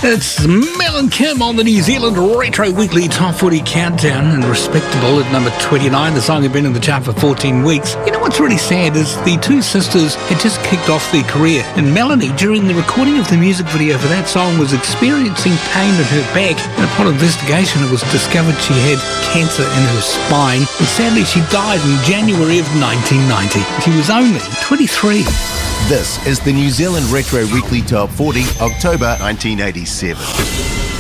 It's Mel and Kim on the New Zealand Retro Weekly Top 40 Countdown, and respectable at number 29. The song had been in the chart for 14 weeks. You know what's really sad is the two sisters had just kicked off their career, and Melanie, during the recording of the music video for that song, was experiencing pain in her back, and upon investigation it was discovered she had cancer in her spine, and sadly she died in January of 1990. She was only 23. This is the New Zealand Retro Weekly Top 40, October 1987.